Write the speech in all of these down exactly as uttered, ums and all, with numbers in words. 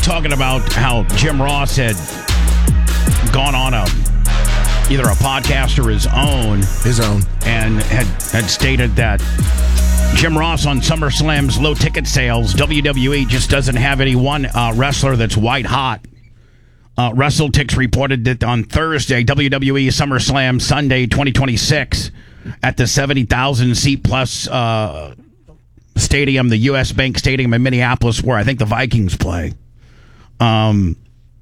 talking about how Jim Ross had gone on a either a podcast or his own, his own, and had had stated that Jim Ross on SummerSlam's low ticket sales, W W E just doesn't have any one uh, wrestler that's white hot. Uh, WrestleTix reported that on Thursday, W W E SummerSlam Sunday twenty twenty-six at the seventy thousand seat plus uh, stadium, the U S Bank Stadium in Minneapolis, where I think the Vikings play. Um,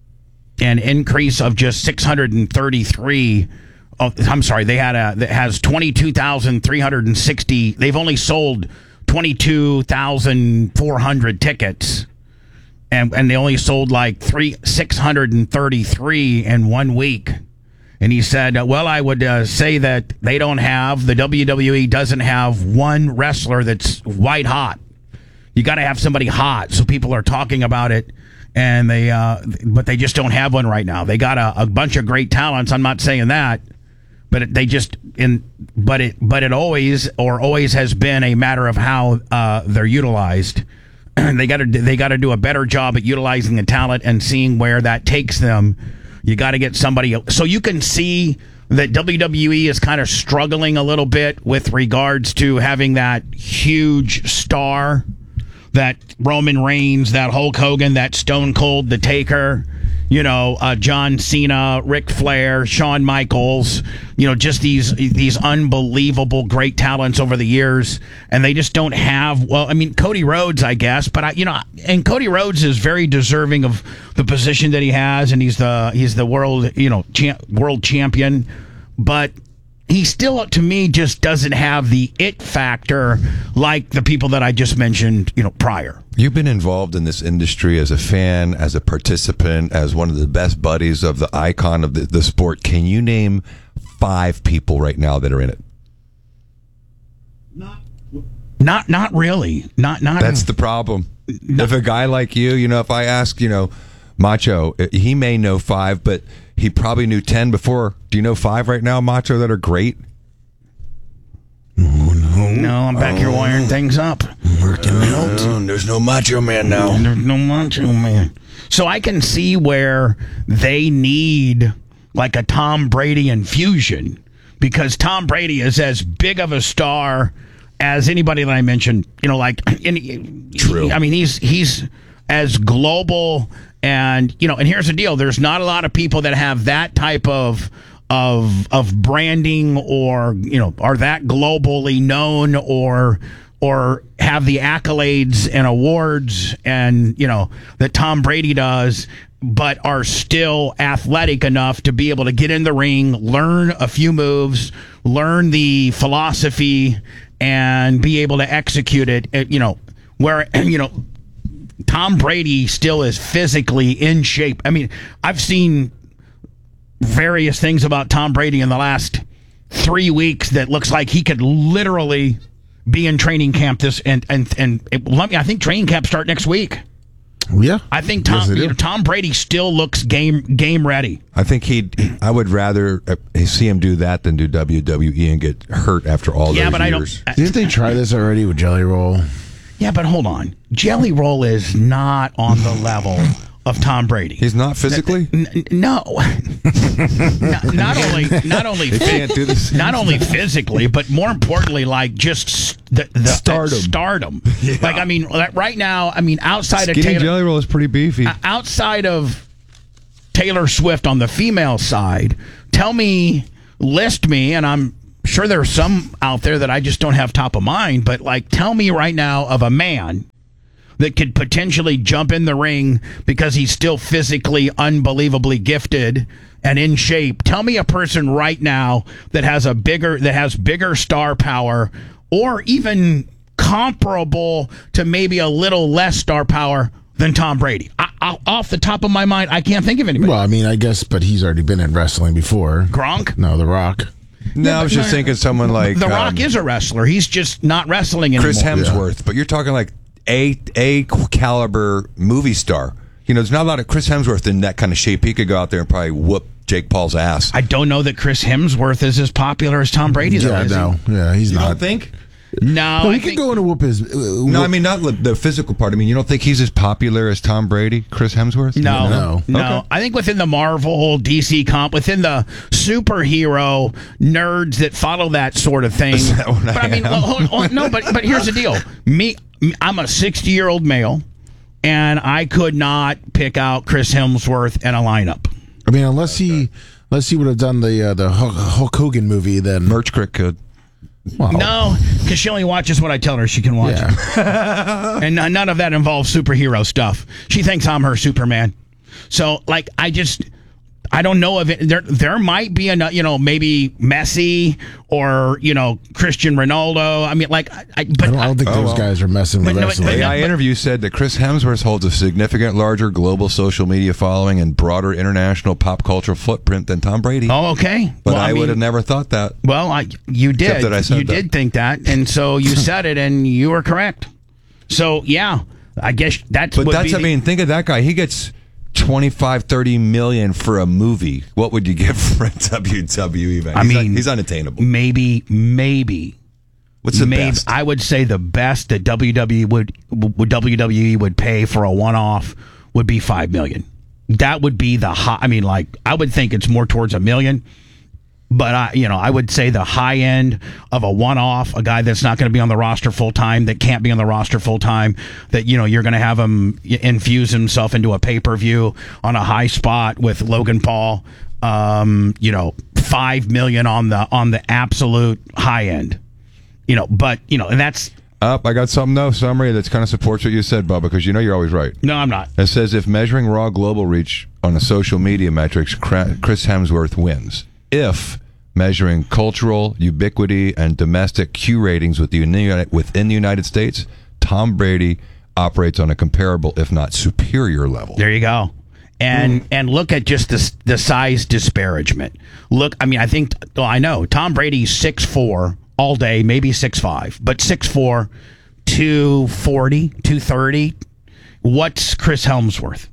an increase of just six hundred thirty-three. Oh, I'm sorry, they had a that has twenty-two thousand three hundred sixty. They've only sold twenty-two thousand four hundred tickets, and and they only sold like three six hundred thirty-three in one week. And he said, well, I would uh, say that they don't have, the W W E doesn't have one wrestler that's white hot. You got to have somebody hot, so people are talking about it. And they, uh, but they just don't have one right now. They got a, a bunch of great talents. I'm not saying that, but it, they just in, but it, but it always or always has been a matter of how uh, they're utilized. they got to, they got to do a better job at utilizing the talent and seeing where that takes them. You got to get somebody, so you can see that W W E is kind of struggling a little bit with regards to having that huge star. That Roman Reigns, that Hulk Hogan, that Stone Cold, The Taker, you know, uh, John Cena, Ric Flair, Shawn Michaels, you know, just these these unbelievable great talents over the years, and they just don't have. Well, I mean, Cody Rhodes, I guess, but I, you know, and Cody Rhodes is very deserving of the position that he has, and he's the he's the world, you know, cha- world champion, but. He still, to me, just doesn't have the it factor like the people that I just mentioned, you know, prior. You've been involved in this industry as a fan, as a participant, as one of the best buddies of the icon of the, the sport. Can you name five people right now that are in it? Not, not, not really. Not, not. That's the problem. Not, if a guy like you, you know, if I ask, you know, Macho, he may know five, but he probably knew ten before. Do you know five right now, Macho, that are great? Oh, no. No, I'm back oh. here wiring things up. Working out. Oh, there's no Macho Man now. There's no Macho Man. So I can see where they need like a Tom Brady infusion, because Tom Brady is as big of a star as anybody that I mentioned. You know, like any, True. I mean, he's he's as global. And, you know, and here's the deal. There's not a lot of people that have that type of of of branding or, you know, are that globally known or or have the accolades and awards and, you know, that Tom Brady does, but are still athletic enough to be able to get in the ring, learn a few moves, learn the philosophy, and be able to execute it, you know, where, you know, Tom Brady still is physically in shape. I mean, I've seen various things about Tom Brady in the last three weeks that looks like he could literally be in training camp this and and and it, let me. I think training camp start next week. Yeah, I think Tom yes, you know, Tom Brady still looks game game ready. I think he'd. I would rather see him do that than do W W E and get hurt after all yeah, those but years. I don't. Didn't they try this already with Jelly Roll? Yeah, but hold on. Jelly Roll is not on the level of Tom Brady. He's not physically? N- n- no. not, not only not only can't do this. Not only physically, but more importantly, like just the, the stardom. Uh, stardom. Yeah. Like I mean, right now, I mean, outside Skinny of Taylor, Jelly Roll is pretty beefy. Uh, outside of Taylor Swift on the female side, tell me, list me, and I'm sure there's some out there that I just don't have top of mind, but like tell me right now of a man that could potentially jump in the ring because he's still physically unbelievably gifted and in shape. Tell me a person right now that has a bigger that has bigger star power or even comparable to maybe a little less star power than Tom Brady. I, I, off the top of my mind, I can't think of anybody. Well, I mean, I guess, but he's already been in wrestling before. Gronk? No, The Rock. No, yeah, I was just no, thinking someone like... The Rock um, is a wrestler. He's just not wrestling anymore. Chris Hemsworth. Yeah. But you're talking like A, A caliber movie star. You know, there's not a lot of Chris Hemsworth in that kind of shape. He could go out there and probably whoop Jake Paul's ass. I don't know that Chris Hemsworth is as popular as Tom Brady. Yeah, though, no. He? Yeah, he's you not. don't think? No, No, I he could think, go in and whoop his. Uh, No, I mean not the- the physical part. I mean, you don't think he's as popular as Tom Brady, Chris Hemsworth? No, No. no. Okay. I think within the Marvel, D C comp, within the superhero nerds that follow that sort of thing. Is that what but I I mean, am? well, hold- hold- no, but but here's the deal. Me, I'm a sixty-year-old male, and I could not pick out Chris Hemsworth in a lineup. I mean, unless he, unless he would have done the uh, the Hulk, Hulk Hogan movie, then Merch Crick could. well, No, because she only watches what I tell her she can watch. yeah. And n- none of that involves superhero stuff. She thinks I'm her Superman. So, like, I just, I don't know if it, there, there might be a, you know, maybe Messi or, you know, Cristiano Ronaldo. I mean, like, I, I- but I don't, I don't think Oh, those well. guys are messing with But no, wrestling. but- A I but- interview said that Chris Hemsworth holds a significant larger global social media following and broader international pop culture footprint than Tom Brady. oh, okay. but Well, I, mean, would have never thought that. Well, I, you did. Except that I said you that. did think that, and so you said it, and you were correct. So, yeah, I guess that's. But would that's, be I the- mean, think of that guy. He gets twenty-five, thirty million for a movie. What would you get for a W W E event? I He's un- mean, he's unattainable. maybe, maybe. What's the Maybe, best? I would say the best that W W E would, would W W E would pay for a one-off would be five million. That would be the high. I mean, like I would think it's more towards a million, but I, you know, I would say the high end of a one-off, a guy that's not going to be on the roster full time, that can't be on the roster full time, that you know you're going to have him infuse himself into a pay-per-view on a high spot with Logan Paul. Um, you know, five million on the on the absolute high end. You know, but you know, and that's Up, I got something though, summary that kind of supports what you said, Bubba, because you know you're always right. no, I'm not. It says if measuring raw global reach on the social media metrics, Cra- Chris Hemsworth wins. If measuring cultural ubiquity and domestic Q ratings with the uni- within the United States, Tom Brady operates on a comparable, if not superior level. There you go. And and look at just the the size disparagement. Look, I mean, I think, well, I know Tom Brady's six four all day, maybe six five, but six four, two forty, two thirty. What's Chris Hemsworth?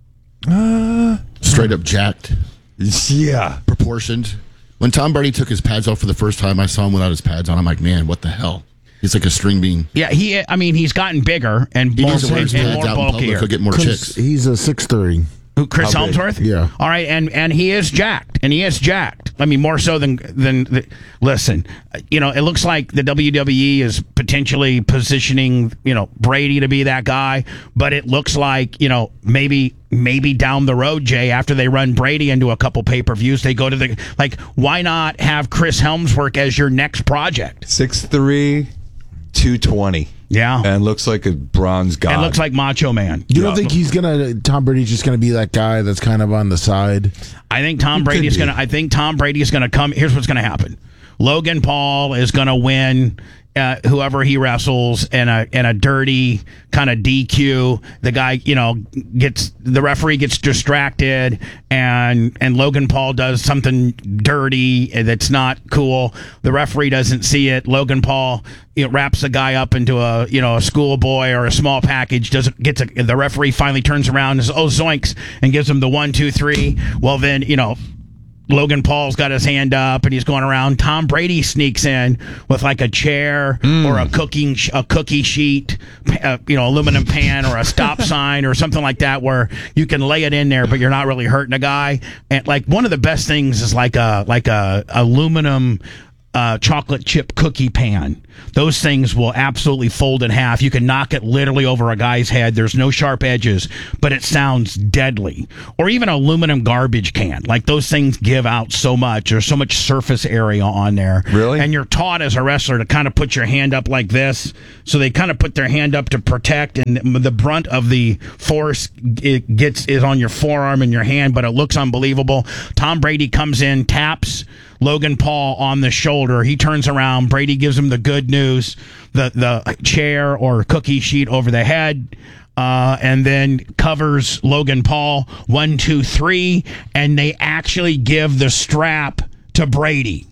Straight up jacked, Yeah. proportioned. When Tom Brady took his pads off for the first time, I saw him without his pads on. I'm like, man, what the hell? He's like a string bean. Yeah, he. I mean, he's gotten bigger and He more, needs to wear and, his and pads more out in public. bulkier. He'll get more chicks. He's a six three. Who, Chris How big? Hemsworth? Yeah. All right, and and he is jacked, and he is jacked. I mean, more so than than. The, listen, you know, it looks like the W W E is potentially positioning, you know, Brady to be that guy, but it looks like, you know, maybe maybe down the road, Jay, after they run Brady into a couple pay per views, they go to the like. Why not have Chris Hemsworth as your next project? six three, two twenty. Yeah, And looks like a bronze god. and looks like Macho Man. You don't think he's gonna? Tom Brady's just gonna be that guy that's kind of on the side. I think Tom He Brady could is be. going to. I think Tom Brady is going to come. Here's what's going to happen. Logan Paul is going to win uh, whoever he wrestles in a in a dirty kind of D Q. The guy, you know, gets the referee gets distracted, and and Logan Paul does something dirty that's not cool. The referee doesn't see it. Logan Paul, you know, wraps the guy up into a you know a schoolboy or a small package. Doesn't gets a, the referee finally turns around and says, "Oh, zoinks," and gives him the one, two, three. Well, then you know. Logan Paul's got his hand up and he's going around. Tom Brady sneaks in with like a chair or a cooking sh- a cookie sheet, uh, you know, aluminum pan or a stop sign or something like that, where you can lay it in there, but you're not really hurting a guy. And like one of the best things is like a like a aluminum uh, chocolate chip cookie pan. Those things will absolutely fold in half. You can knock it literally over a guy's head. There's no sharp edges, but it sounds deadly. Or even an aluminum garbage can. Like those things give out so much. There's so much surface area on there. Really? And you're taught as a wrestler to kind of put your hand up like this. So they kind of put their hand up to protect, and the brunt of the force it gets is on your forearm and your hand, but it looks unbelievable. Tom Brady comes in, taps Logan Paul on the shoulder. He turns around. Brady gives him the good news, the the chair or cookie sheet over the head, uh, and then covers Logan Paul. One, two, three, and they actually give the strap to Brady.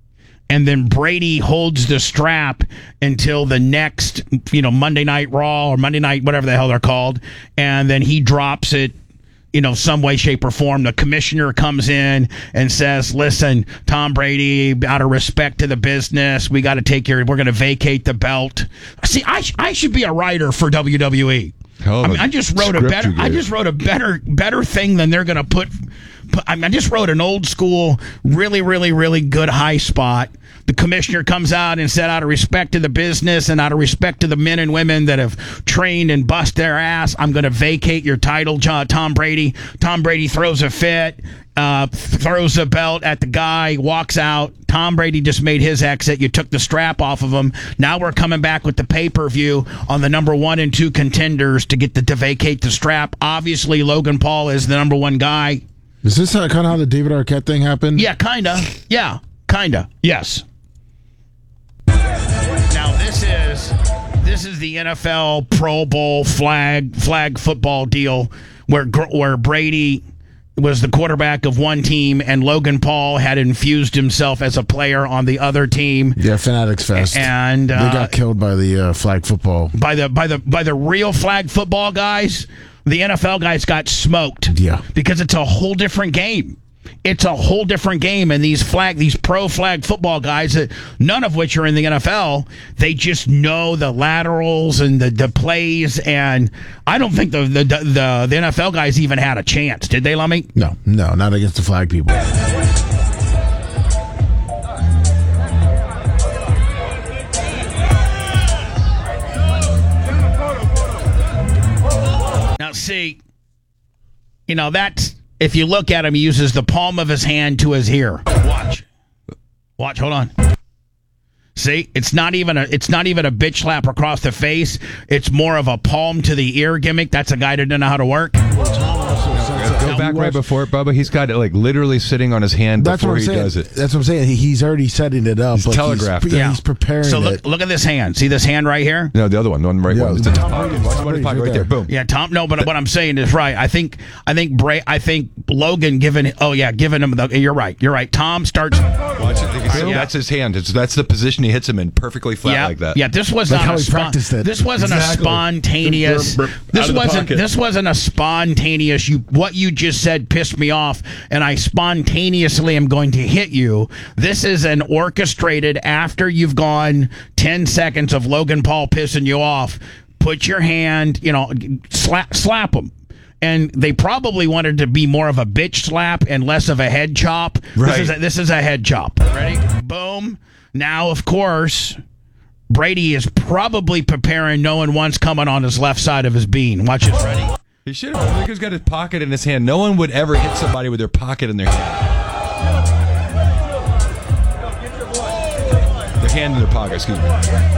And then Brady holds the strap until the next, you know, Monday Night Raw or Monday Night, whatever the hell they're called, and then he drops it you know, some way, shape, or form. The commissioner comes in and says, listen, Tom Brady, out of respect to the business, we got to take your, we're going to vacate the belt. See, I, sh- I should be a writer for W W E. Hell, I mean, I just wrote a script better, you I gave. just wrote a better, better thing than they're going to put, put. I mean, I just wrote an old school, really, really, really good high spot. The commissioner comes out and said, out of respect to the business and out of respect to the men and women that have trained and bust their ass, I'm going to vacate your title, John, Tom Brady. Tom Brady throws a fit, uh, throws a belt at the guy, walks out. Tom Brady just made his exit. You took the strap off of him. Now we're coming back with the pay-per-view on the number one and two contenders to get the, to vacate the strap. Obviously, Logan Paul is the number one guy. Is this kind of how the David Arquette thing happened? Yeah, kind of. Yeah, kind of. Yes. Now this is this is the N F L Pro Bowl flag flag football deal where where Brady was the quarterback of one team and Logan Paul had infused himself as a player on the other team. Yeah, Fanatics Fest. And uh, they got killed by the uh, flag football. by the by the by the real flag football guys. The N F L guys got smoked. Yeah. Because it's a whole different game. It's a whole different game, and these flag, these pro flag football guys, that none of which are in the N F L, they just know the laterals and the, the plays, and I don't think the, the the the N F L guys even had a chance, did they, Lummy? No, no, not against the flag people. Now, see, you know, that's, if you look at him, he uses the palm of his hand to his ear. Watch. Watch, hold on. See, it's not even a it's not even a bitch slap across the face. It's more of a palm to the ear gimmick. That's a guy that doesn't know how to work. Go back right before it, Bubba. He's got it like literally sitting on his hand That's before what I'm he saying. does it. That's what I'm saying. He, he's already setting it up. He's like telegraphed He's, it. yeah, Yeah. he's preparing So look, it. look at this hand. See this hand right here? No, the other one, the one right Yeah, one. It's in his Tom pocket. Brady's- Watch Tom his Brady's pocket right right there. there. Boom. Yeah, Tom. No, but what I'm saying is right. I think I think Bray. I think Logan giving. Oh yeah, giving him the. You're right. You're right. Tom starts. Watch it. You can see Yeah. That's his hand. It's, that's the position he hits him in, perfectly flat Yeah, like that. yeah. This was Like not how a he spon- practiced it. This wasn't Exactly. a spontaneous. Brr, brr, out this of the wasn't. pocket. This wasn't a spontaneous. You what you just said pissed me off, and I spontaneously am going to hit you. This is an orchestrated. After you've gone ten seconds of Logan Paul pissing you off, put your hand. You know, slap slap him. And they probably wanted to be more of a bitch slap and less of a head chop. Right. This is a, this is a head chop. Ready? Boom. Now, of course, Brady is probably preparing knowing one's coming on his left side of his bean. Watch this. Ready? He should have. Look, he's got his pocket in his hand. No one would ever hit somebody with their pocket in their hand. Their hand in their pocket, excuse me.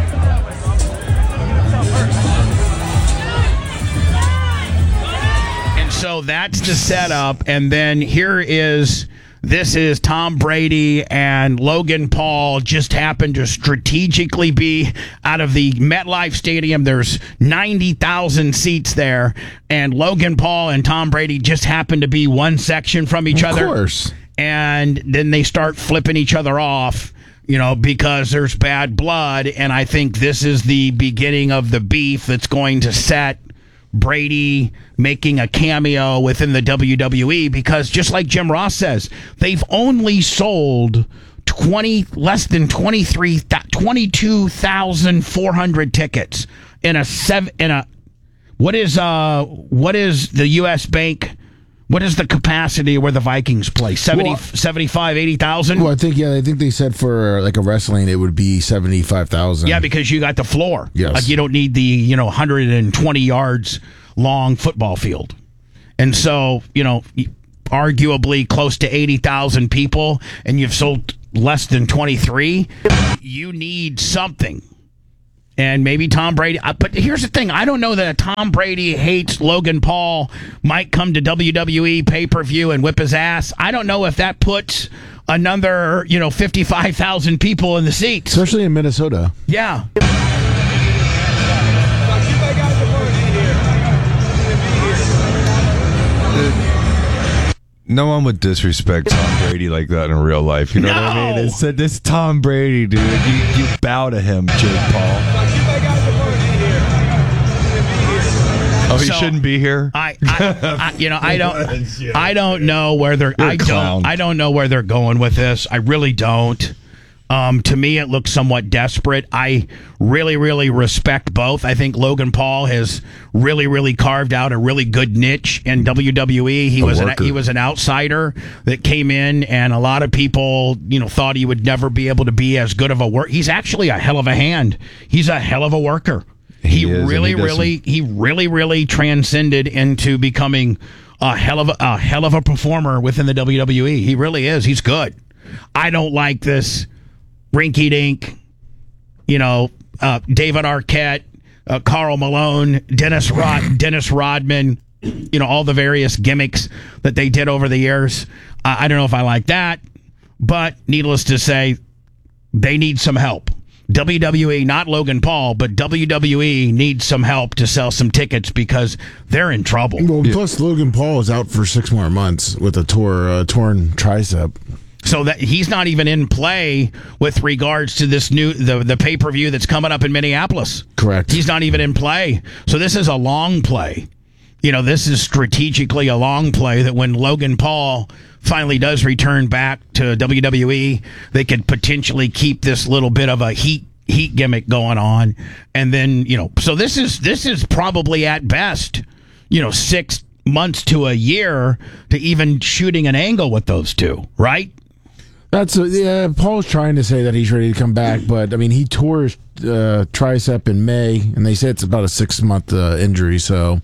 And so that's the setup. And then here is, this is Tom Brady and Logan Paul just happened to strategically be out of the MetLife Stadium. There's ninety thousand seats there. And Logan Paul and Tom Brady just happened to be one section from each Of other. course. And then they start flipping each other off, you know, because there's bad blood. And I think this is the beginning of the beef that's going to set Brady making a cameo within the W W E, because just like Jim Ross says, they've only sold twenty less than twenty-three twenty-two thousand four hundred tickets in a seven in a what is uh what is the U S Bank, what is the capacity where the Vikings play? seventy, Well, seventy-five, eighty thousand? Well, I think yeah, I think they said for like a wrestling it would be seventy five thousand. Yeah, because you got the floor. Yes. Like you don't need the, you know, one hundred twenty yards long football field. And so, you know, arguably close to eighty thousand people, and you've sold less than twenty-three, you need something. And maybe Tom Brady. But here's the thing. I don't know that Tom Brady hates Logan Paul, might come to W W E pay-per-view and whip his ass. I don't know if that puts another, you know, fifty-five thousand people in the seats. especially in Minnesota. Yeah. No one would disrespect Tom Brady like that in real life. You know what I No! mean? It's, this is Tom Brady, dude. You, you bow to him, Jake Paul. Oh, he So, shouldn't be here. I, I, I, you know, I don't, I don't know where they're. You're a I clown. don't, I don't know where they're going with this. I really don't. Um, to me, it looks somewhat desperate. I really, really respect both. I think Logan Paul has really, really carved out a really good niche in W W E. He A was an, worker. he was an outsider that came in, and a lot of people, you know, thought he would never be able to be as good of a work. He's actually a hell of a hand. He's a hell of a worker. He, He is, and really, he does really, he really, really transcended into becoming a hell of a, a hell of a performer within the W W E. He really is. He's good. I don't like this rinky-dink, you know, uh, David Arquette, uh, Karl Malone, Dennis Rod, Dennis Rodman, you know, all the various gimmicks that they did over the years. Uh, I don't know if I like that, but needless to say, they need some help. W W E, not Logan Paul, but W W E needs some help to sell some tickets because they're in trouble. Well, plus Logan Paul is out for six more months with a tore, uh, torn tricep. So that he's not even in play with regards to this new the the pay per view that's coming up in Minneapolis. Correct. He's not even in play. So this is a long play. You know, this is strategically a long play that when Logan Paul finally does return back to W W E, they could potentially keep this little bit of a heat heat gimmick going on, and then you know. So this is this is probably at best, you know, six months to a year to even shooting an angle with those two, right? That's a, yeah. Paul's trying to say that he's ready to come back, but I mean, he tore his uh, tricep in May, and they say it's about a six month uh, injury. So,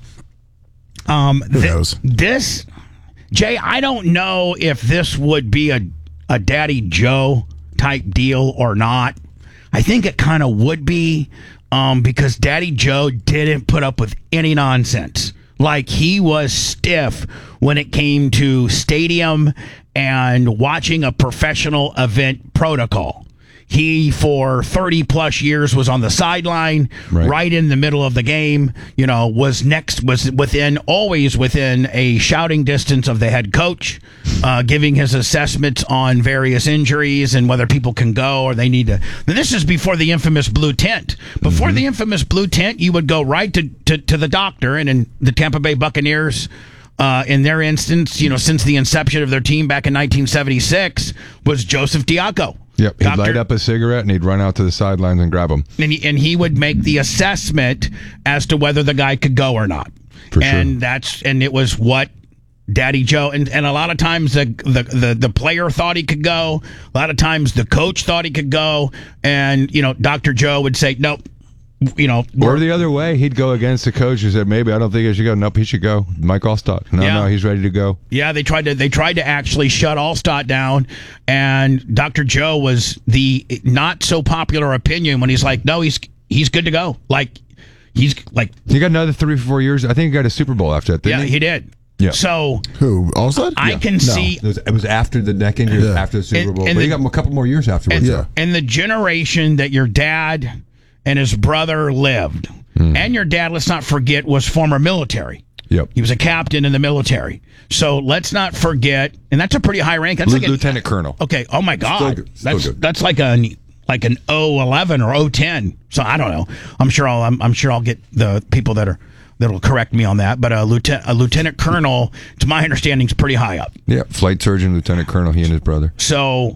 um, who thi- knows? This, Jay, I don't know if this would be a a Daddy Joe type deal or not. I think it kind of would be, um, because Daddy Joe didn't put up with any nonsense. Like, he was stiff when it came to stadium and watching a professional event protocol. He, for thirty plus years, was on the sideline, Right. right in the middle of the game, you know, was next, was within, always within a shouting distance of the head coach, uh, giving his assessments on various injuries and whether people can go or they need to. Now, this is before the infamous blue tent. Before Mm-hmm. the infamous blue tent, you would go right to, to, to the doctor, and in the Tampa Bay Buccaneers, Uh, in their instance, you know, since the inception of their team back in nineteen seventy-six, was Joseph Diaco. Yep, he'd Doctor light up a cigarette and he'd run out to the sidelines and grab him. and he, and he would make the assessment as to whether the guy could go or not. For sure. And that's and it was what Daddy Joe and, and a lot of times the, the the the player thought he could go. A lot of times the coach thought he could go, and you know, Doctor Joe would say nope. You know, Or the other way, he'd go against the coach and said, maybe I don't think I should go. Nope, he should go. Mike Allstott. No, Yeah. no, he's ready to go. yeah, they tried to they tried to actually shut Allstott down, and Doctor Joe was the not so popular opinion when he's like, no, he's he's good to go. Like he's like, He got another three or four years. I think he got a Super Bowl after that, didn't yeah, he? he did. Yeah. So Who? Allstott? I Yeah. can No. see It was, it was after the neck injury, Yeah. after the Super And- Bowl. and but he the- got a couple more years afterwards. Yeah. in the generation that your dad and his brother lived, and your dad, let's not forget, was former military. Yep. He was a captain in the military. So let's not forget, and that's a pretty high rank. That's Lu- like a, Lieutenant Colonel. Okay. Oh my God. good. Still That's good. that's like a like an O eleven or O ten. So I don't know. I'm sure I'll I'm, I'm sure I'll get the people that are that'll correct me on that. But a lieutenant a lieutenant colonel, to my understanding, is pretty high up. Yeah, flight surgeon, Lieutenant Colonel, he and his brother. So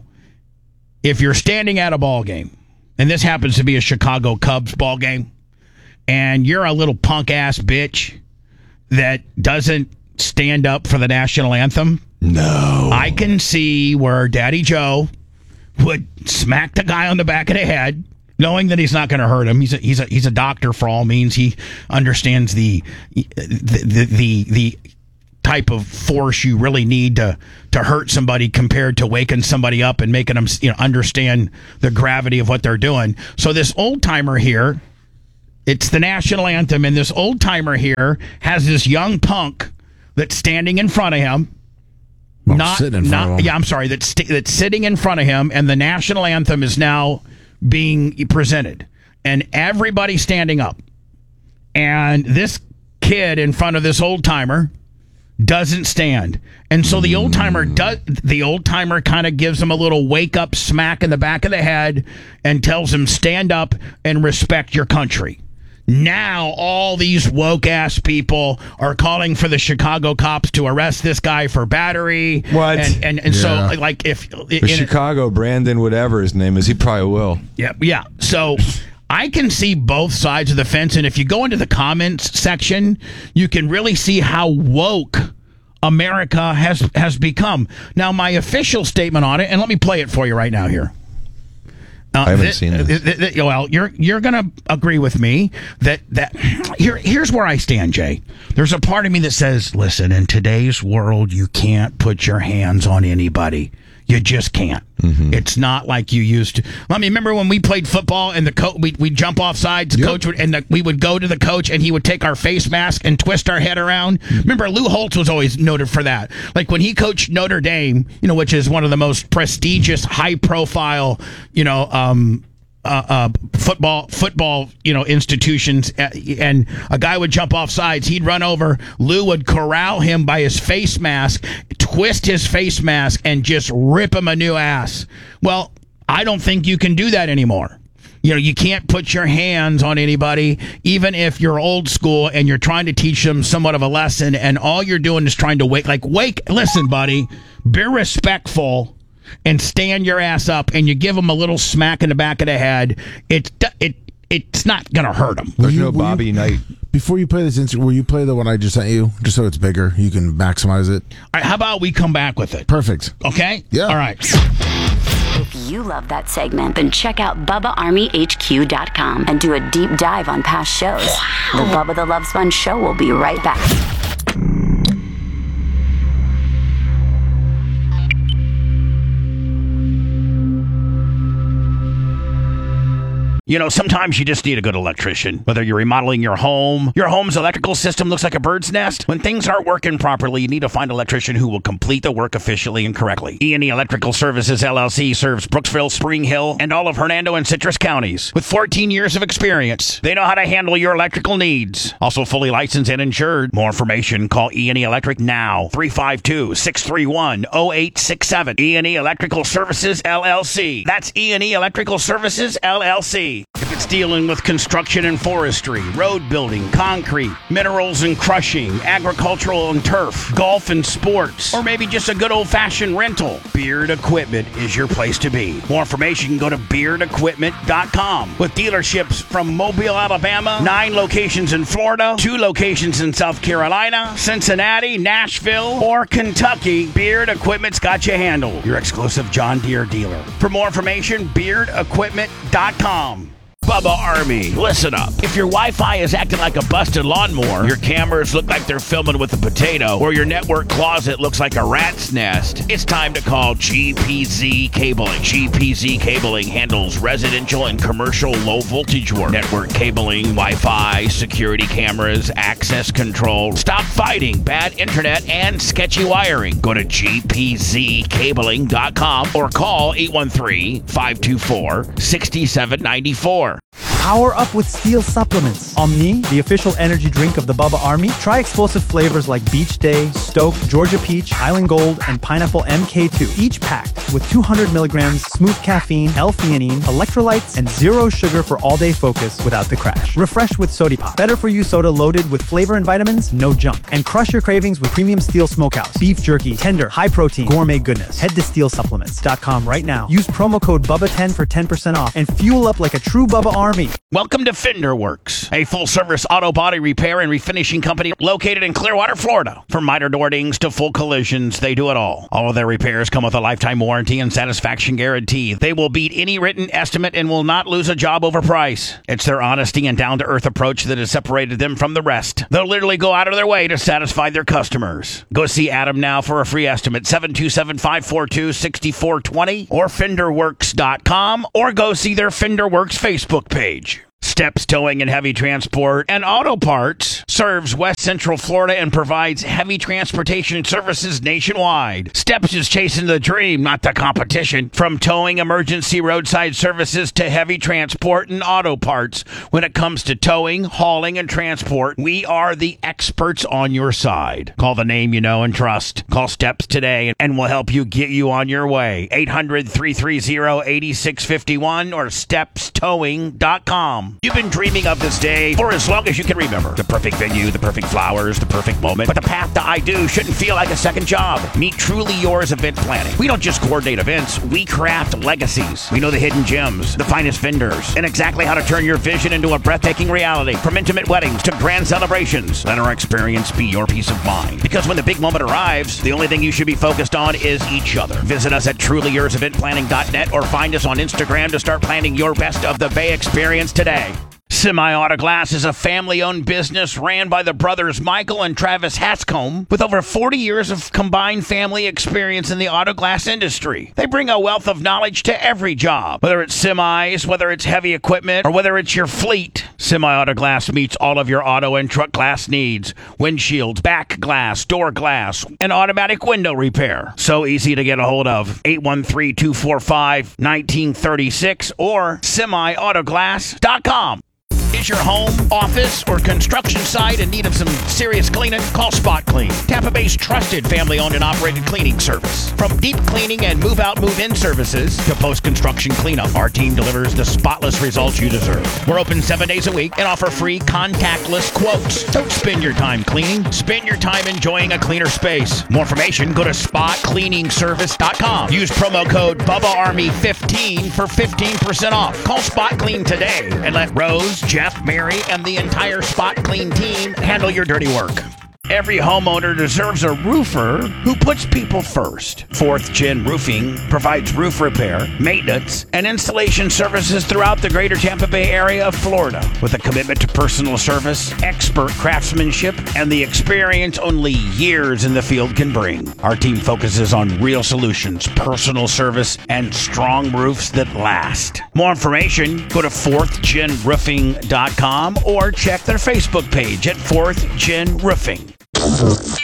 if you're standing at a ball game, and this happens to be a Chicago Cubs ball game, and you're a little punk ass bitch that doesn't stand up for the national anthem, No. I can see where Daddy Joe would smack the guy on the back of the head, knowing that he's not going to hurt him. He's a, he's a he's a doctor for all means. He understands the the the the, the type of force you really need to to hurt somebody compared to waking somebody up and making them, you know, understand the gravity of what they're doing. So this old timer here, it's the national anthem, and this old timer here has this young punk that's standing in front of him. Well, Not, sitting in front not, of him. yeah, I'm sorry. That's st- that's sitting in front of him, and the national anthem is now being presented, and everybody's standing up, and this kid in front of this old timer doesn't stand, and so the old timer does. The old timer kind of gives him a little wake up smack in the back of the head, and tells him, "Stand up and respect your country." Now all these woke ass people are calling for the Chicago cops to arrest this guy for battery. What? And and, and Yeah. so like if For in, Chicago, Brandon, whatever his name is, he probably will. yeah yeah. So I can see both sides of the fence, and if you go into the comments section, you can really see how woke America has has become. Now, my official statement on it, and let me play it for you right now here. Uh, I haven't thi- seen this. thi- thi- well, you're you're gonna agree with me that that here here's where I stand, Jay. There's a part of me that says, listen, in today's world, you can't put your hands on anybody. You just can't. Mm-hmm. It's not like you used to. Let me remember when we played football and the coach, we we'd jump off sides. The Yep. coach would, and the, we would go to the coach, and he would take our face mask and twist our head around. Remember, Lou Holtz was always noted for that. Like when he coached Notre Dame, you know, which is one of the most prestigious, high-profile, you know, um, Uh, uh, football, football, you know, institutions, uh, and a guy would jump off sides. He'd run over. Lou would corral him by his face mask, twist his face mask, and just rip him a new ass. Well, I don't think you can do that anymore. You know, you can't put your hands on anybody, even if you're old school and you're trying to teach them somewhat of a lesson, and all you're doing is trying to wake, like, wake, listen, buddy, be respectful and stand your ass up, and you give them a little smack in the back of the head. It it it's not gonna hurt them. There's you- no will you- Bobby Knight. Before you play this instant, will you play the one I just sent you, just so it's bigger? You can maximize it. All right, how about we come back with it? Perfect. Okay. Yeah. All right. If you love that segment, then check out Bubba Army H Q dot com and do a deep dive on past shows. The Bubba the Love Sponge Show will be right back. You know, sometimes you just need a good electrician. Whether you're remodeling your home, your home's electrical system looks like a bird's nest. When things aren't working properly, you need to find an electrician who will complete the work efficiently and correctly. E and E Electrical Services, L L C serves Brooksville, Spring Hill, and all of Hernando and Citrus counties. With fourteen years of experience, they know how to handle your electrical needs. Also fully licensed and insured. More information, call E and E Electric now. three five two, six three one, zero eight six seven. E and E Electrical Services, L L C. That's E and E Electrical Services, L L C. If it's dealing with construction and forestry, road building, concrete, minerals and crushing, agricultural and turf, golf and sports, or maybe just a good old-fashioned rental, Beard Equipment is your place to be. More information, you can go to beard equipment dot com. With dealerships from Mobile, Alabama, nine locations in Florida, two locations in South Carolina, Cincinnati, Nashville, or Kentucky, Beard Equipment's got you handled. Your exclusive John Deere dealer. For more information, beard equipment dot com. Bubba Army, listen up. If your Wi-Fi is acting like a busted lawnmower, your cameras look like they're filming with a potato, or your network closet looks like a rat's nest, it's time to call G P Z Cabling. G P Z Cabling handles residential and commercial low-voltage work, network cabling, Wi-Fi, security cameras, access control. Stop fighting bad internet and sketchy wiring. Go to G P Z cabling dot com or call eight one three, five two four, six seven nine four. Power up with Steel supplements. Omni, the official energy drink of the Bubba Army. Try explosive flavors like Beach Day, Stoke, Georgia Peach, Island Gold, and Pineapple M K two. Each packed with two hundred milligrams smooth caffeine, L-theanine, electrolytes, and zero sugar for all-day focus without the crash. Refresh with Sody Pop. Better for you soda loaded with flavor and vitamins, no junk. And crush your cravings with premium Steel Smokehouse. Beef jerky, tender, high protein, gourmet goodness. Head to steel supplements dot com right now. Use promo code Bubba ten for ten percent off and fuel up like a true Bubba Army. Welcome to Fender Works, a full-service auto body repair and refinishing company located in Clearwater, Florida. From minor door dings to full collisions, they do it all. All of their repairs come with a lifetime warranty and satisfaction guarantee. They will beat any written estimate and will not lose a job over price. It's their honesty and down-to-earth approach that has separated them from the rest. They'll literally go out of their way to satisfy their customers. Go see Adam now for a free estimate, seven two seven, five four two, six four two zero or fender works dot com, or go see their Fender Works Facebook page. Steps Towing and Heavy Transport and Auto Parts serves West Central Florida and provides heavy transportation services nationwide. Steps is chasing the dream, not the competition. From towing, emergency roadside services to heavy transport and auto parts. When it comes to towing, hauling, and transport, we are the experts on your side. Call the name you know and trust. Call Steps today and we'll help you get you on your way. eight hundred, three three zero, eight six five one or steps towing dot com. You've been dreaming of this day for as long as you can remember. The perfect venue, the perfect flowers, the perfect moment. But the path to I Do shouldn't feel like a second job. Meet Truly Yours Event Planning. We don't just coordinate events, we craft legacies. We know the hidden gems, the finest vendors, and exactly how to turn your vision into a breathtaking reality. From intimate weddings to grand celebrations, let our experience be your peace of mind. Because when the big moment arrives, the only thing you should be focused on is each other. Visit us at truly yours event planning dot net or find us on Instagram to start planning your best of the Bay experience today. Semi-Auto Glass is a family-owned business ran by the brothers Michael and Travis Hatscombe with over forty years of combined family experience in the auto glass industry. They bring a wealth of knowledge to every job, whether it's semis, whether it's heavy equipment, or whether it's your fleet. Semi-Auto Glass meets all of your auto and truck glass needs. Windshields, back glass, door glass, and automatic window repair. So easy to get a hold of. eight one three, two four five, one nine three six or semi auto glass dot com. Is your home, office, or construction site in need of some serious cleaning? Call Spot Clean, Tampa Bay's trusted family-owned and operated cleaning service. From deep cleaning and move-out, move-in services to post-construction cleanup, our team delivers the spotless results you deserve. We're open seven days a week and offer free contactless quotes. Don't spend your time cleaning. Spend your time enjoying a cleaner space. More information, go to spot cleaning service dot com. Use promo code Bubba Army fifteen for fifteen percent off. Call Spot Clean today and let Rose, Jeff, Mary, and the entire Spot Clean team handle your dirty work. Every homeowner deserves a roofer who puts people first. Fourth Gen Roofing provides roof repair, maintenance, and installation services throughout the greater Tampa Bay area of Florida with a commitment to personal service, expert craftsmanship, and the experience only years in the field can bring. Our team focuses on real solutions, personal service, and strong roofs that last. More information, go to fourth gen roofing dot com or check their Facebook page at fourth gen roofing.